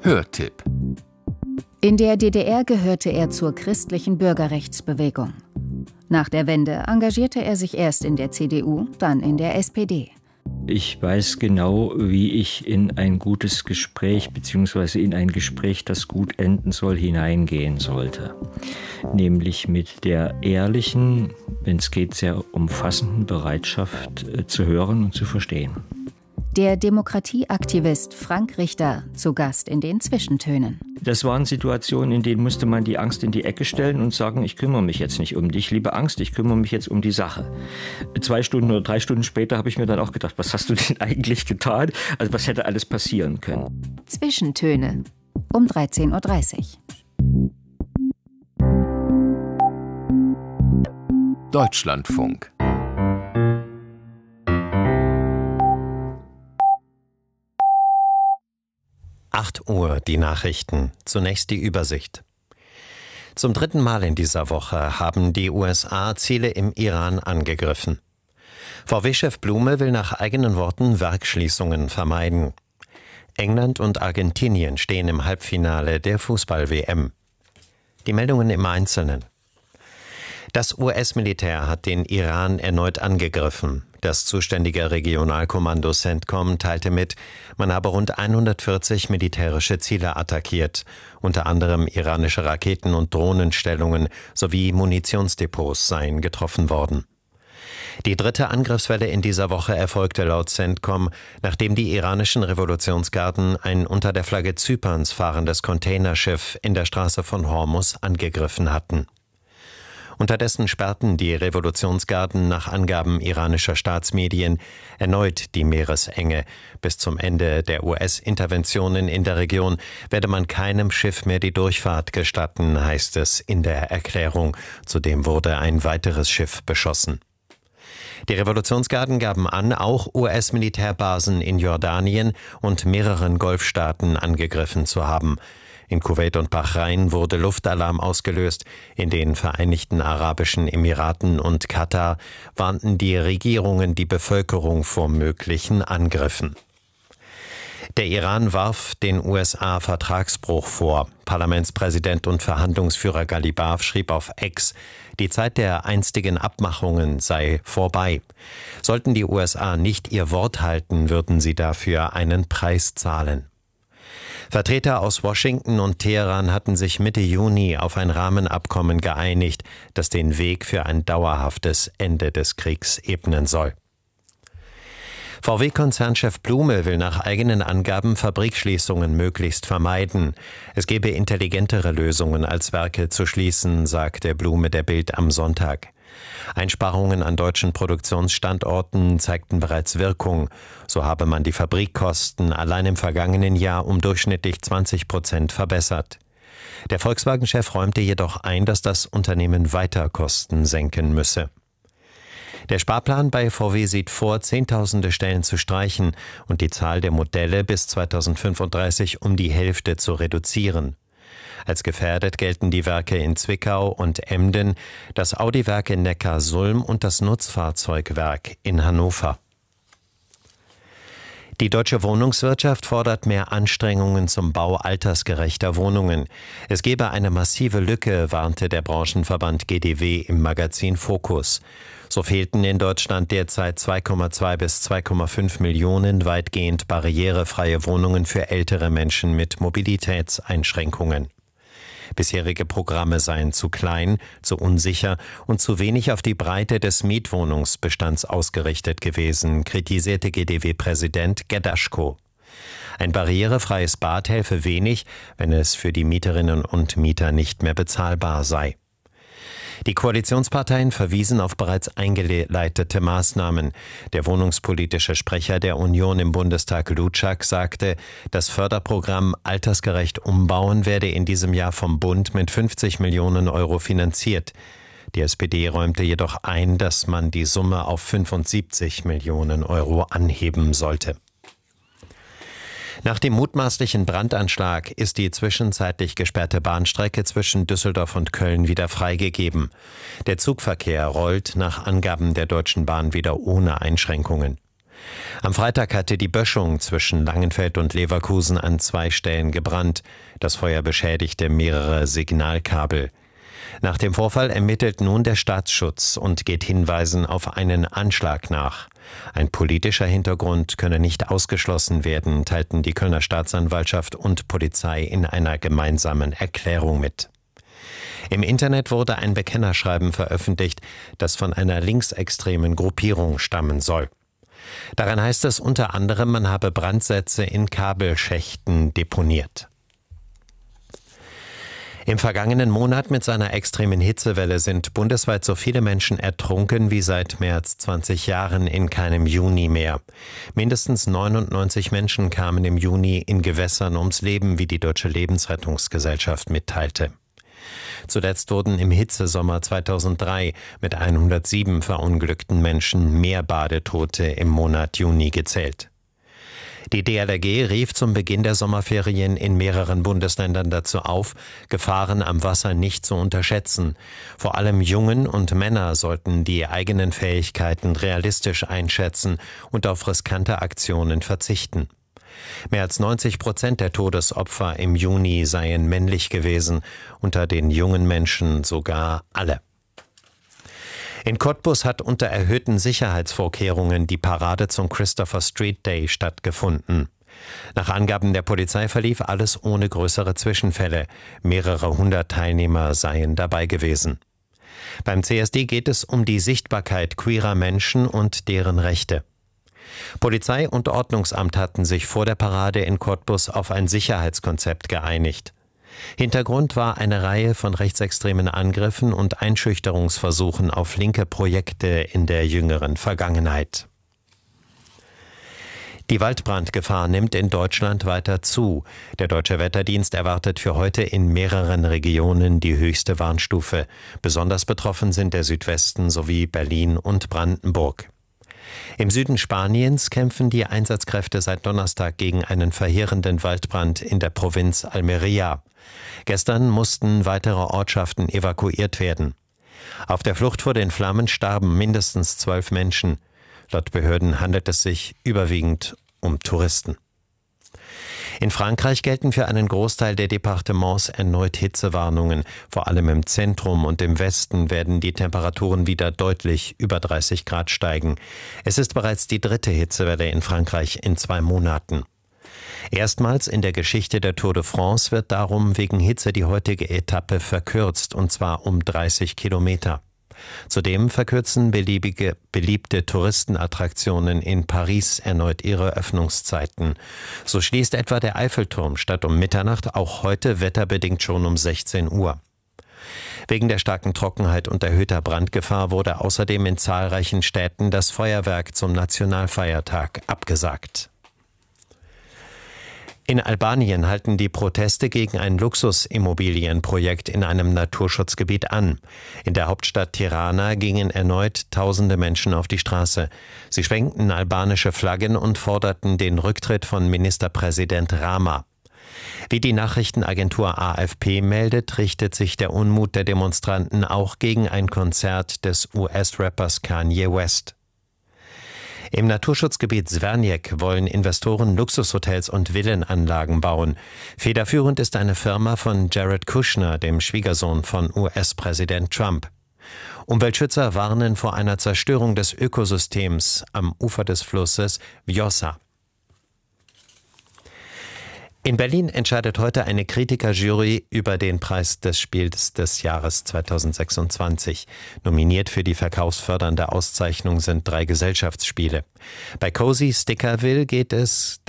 Hörtipp. In der DDR gehörte er zur christlichen Bürgerrechtsbewegung. Nach der Wende engagierte er sich erst in der CDU, dann in der SPD. Ich weiß genau, wie ich in ein gutes Gespräch bzw. in ein Gespräch, das gut enden soll, hineingehen sollte. Nämlich mit der ehrlichen, wenn es geht, sehr umfassenden Bereitschaft zu hören und zu verstehen. Der Demokratieaktivist Frank Richter zu Gast in den Zwischentönen. Das waren Situationen, in denen musste man die Angst in die Ecke stellen und sagen, ich kümmere mich jetzt nicht um dich, liebe Angst, ich kümmere mich jetzt um die Sache. 2 Stunden oder 3 Stunden später habe ich mir dann auch gedacht, was hast du denn eigentlich getan? Also was hätte alles passieren können? Zwischentöne um 13:30 Uhr. Deutschlandfunk. Uhr, die Nachrichten. Zunächst die Übersicht. Zum 3. Mal in dieser Woche haben die USA Ziele im Iran angegriffen. VW-Chef Blume will nach eigenen Worten Werksschließungen vermeiden. England und Argentinien stehen im Halbfinale der Fußball-WM. Die Meldungen im Einzelnen. Das US-Militär hat den Iran erneut angegriffen. Das zuständige Regionalkommando CENTCOM teilte mit, man habe rund 140 militärische Ziele attackiert, unter anderem iranische Raketen- und Drohnenstellungen sowie Munitionsdepots seien getroffen worden. Die 3. Angriffswelle in dieser Woche erfolgte laut CENTCOM, nachdem die iranischen Revolutionsgarden ein unter der Flagge Zyperns fahrendes Containerschiff in der Straße von Hormuz angegriffen hatten. Unterdessen sperrten die Revolutionsgarden nach Angaben iranischer Staatsmedien erneut die Meeresenge. Bis zum Ende der US-Interventionen in der Region werde man keinem Schiff mehr die Durchfahrt gestatten, heißt es in der Erklärung. Zudem wurde ein weiteres Schiff beschossen. Die Revolutionsgarden gaben an, auch US-Militärbasen in Jordanien und mehreren Golfstaaten angegriffen zu haben. In Kuwait und Bahrain wurde Luftalarm ausgelöst. In den Vereinigten Arabischen Emiraten und Katar warnten die Regierungen die Bevölkerung vor möglichen Angriffen. Der Iran warf den USA Vertragsbruch vor. Parlamentspräsident und Verhandlungsführer Ghalibaf schrieb auf X, die Zeit der einstigen Abmachungen sei vorbei. Sollten die USA nicht ihr Wort halten, würden sie dafür einen Preis zahlen. Vertreter aus Washington und Teheran hatten sich Mitte Juni auf ein Rahmenabkommen geeinigt, das den Weg für ein dauerhaftes Ende des Kriegs ebnen soll. VW-Konzernchef Blume will nach eigenen Angaben Fabrikschließungen möglichst vermeiden. Es gebe intelligentere Lösungen, als Werke zu schließen, sagte Blume der Bild am Sonntag. Einsparungen an deutschen Produktionsstandorten zeigten bereits Wirkung. So habe man die Fabrikkosten allein im vergangenen Jahr um durchschnittlich 20% verbessert. Der Volkswagen-Chef räumte jedoch ein, dass das Unternehmen weiter Kosten senken müsse. Der Sparplan bei VW sieht vor, Zehntausende Stellen zu streichen und die Zahl der Modelle bis 2035 um die Hälfte zu reduzieren. Als gefährdet gelten die Werke in Zwickau und Emden, das Audi-Werk in Neckarsulm und das Nutzfahrzeugwerk in Hannover. Die deutsche Wohnungswirtschaft fordert mehr Anstrengungen zum Bau altersgerechter Wohnungen. Es gebe eine massive Lücke, warnte der Branchenverband GdW im Magazin Fokus. So fehlten in Deutschland derzeit 2,2 bis 2,5 Millionen weitgehend barrierefreie Wohnungen für ältere Menschen mit Mobilitätseinschränkungen. Bisherige Programme seien zu klein, zu unsicher und zu wenig auf die Breite des Mietwohnungsbestands ausgerichtet gewesen, kritisierte GdW-Präsident Gerdaschko. Ein barrierefreies Bad helfe wenig, wenn es für die Mieterinnen und Mieter nicht mehr bezahlbar sei. Die Koalitionsparteien verwiesen auf bereits eingeleitete Maßnahmen. Der wohnungspolitische Sprecher der Union im Bundestag, Lutschak, sagte, das Förderprogramm Altersgerecht umbauen werde in diesem Jahr vom Bund mit 50 Millionen Euro finanziert. Die SPD räumte jedoch ein, dass man die Summe auf 75 Millionen Euro anheben sollte. Nach dem mutmaßlichen Brandanschlag ist die zwischenzeitlich gesperrte Bahnstrecke zwischen Düsseldorf und Köln wieder freigegeben. Der Zugverkehr rollt nach Angaben der Deutschen Bahn wieder ohne Einschränkungen. Am Freitag hatte die Böschung zwischen Langenfeld und Leverkusen an 2 Stellen gebrannt. Das Feuer beschädigte mehrere Signalkabel. Nach dem Vorfall ermittelt nun der Staatsschutz und geht Hinweisen auf einen Anschlag nach. Ein politischer Hintergrund könne nicht ausgeschlossen werden, teilten die Kölner Staatsanwaltschaft und Polizei in einer gemeinsamen Erklärung mit. Im Internet wurde ein Bekennerschreiben veröffentlicht, das von einer linksextremen Gruppierung stammen soll. Darin heißt es unter anderem, man habe Brandsätze in Kabelschächten deponiert. Im vergangenen Monat mit seiner extremen Hitzewelle sind bundesweit so viele Menschen ertrunken wie seit mehr als 20 Jahren in keinem Juni mehr. Mindestens 99 Menschen kamen im Juni in Gewässern ums Leben, wie die Deutsche Lebensrettungsgesellschaft mitteilte. Zuletzt wurden im Hitzesommer 2003 mit 107 verunglückten Menschen mehr Badetote im Monat Juni gezählt. Die DLRG rief zum Beginn der Sommerferien in mehreren Bundesländern dazu auf, Gefahren am Wasser nicht zu unterschätzen. Vor allem Jungen und Männer sollten die eigenen Fähigkeiten realistisch einschätzen und auf riskante Aktionen verzichten. Mehr als 90% der Todesopfer im Juni seien männlich gewesen, unter den jungen Menschen sogar alle. In Cottbus hat unter erhöhten Sicherheitsvorkehrungen die Parade zum Christopher Street Day stattgefunden. Nach Angaben der Polizei verlief alles ohne größere Zwischenfälle. Mehrere hundert Teilnehmer seien dabei gewesen. Beim CSD geht es um die Sichtbarkeit queerer Menschen und deren Rechte. Polizei und Ordnungsamt hatten sich vor der Parade in Cottbus auf ein Sicherheitskonzept geeinigt. Hintergrund war eine Reihe von rechtsextremen Angriffen und Einschüchterungsversuchen auf linke Projekte in der jüngeren Vergangenheit. Die Waldbrandgefahr nimmt in Deutschland weiter zu. Der Deutsche Wetterdienst erwartet für heute in mehreren Regionen die höchste Warnstufe. Besonders betroffen sind der Südwesten sowie Berlin und Brandenburg. Im Süden Spaniens kämpfen die Einsatzkräfte seit Donnerstag gegen einen verheerenden Waldbrand in der Provinz Almería. Gestern mussten weitere Ortschaften evakuiert werden. Auf der Flucht vor den Flammen starben mindestens 12 Menschen. Laut Behörden handelt es sich überwiegend um Touristen. In Frankreich gelten für einen Großteil der Departements erneut Hitzewarnungen. Vor allem im Zentrum und im Westen werden die Temperaturen wieder deutlich über 30 Grad steigen. Es ist bereits die 3. Hitzewelle in Frankreich in 2 Monaten. Erstmals in der Geschichte der Tour de France wird darum wegen Hitze die heutige Etappe verkürzt, und zwar um 30 Kilometer. Zudem verkürzen beliebte Touristenattraktionen in Paris erneut ihre Öffnungszeiten. So schließt etwa der Eiffelturm statt um Mitternacht auch heute wetterbedingt schon um 16 Uhr. Wegen der starken Trockenheit und erhöhter Brandgefahr wurde außerdem in zahlreichen Städten das Feuerwerk zum Nationalfeiertag abgesagt. In Albanien halten die Proteste gegen ein Luxusimmobilienprojekt in einem Naturschutzgebiet an. In der Hauptstadt Tirana gingen erneut tausende Menschen auf die Straße. Sie schwenkten albanische Flaggen und forderten den Rücktritt von Ministerpräsident Rama. Wie die Nachrichtenagentur AFP meldet, richtet sich der Unmut der Demonstranten auch gegen ein Konzert des US-Rappers Kanye West. Im Naturschutzgebiet Zverniek wollen Investoren Luxushotels und Villenanlagen bauen. Federführend ist eine Firma von Jared Kushner, dem Schwiegersohn von US-Präsident Trump. Umweltschützer warnen vor einer Zerstörung des Ökosystems am Ufer des Flusses Vjosa. In Berlin entscheidet heute eine Kritikerjury über den Preis des Spiels des Jahres 2026. Nominiert für die verkaufsfördernde Auszeichnung sind 3 Gesellschaftsspiele. Bei Cozy Stickerville geht es